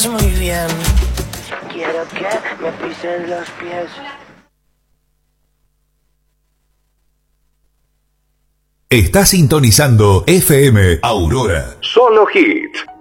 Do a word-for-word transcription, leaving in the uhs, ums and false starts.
Muy bien. Quiero que me pisen los pies. Está sintonizando F M Aurora. Solo hits.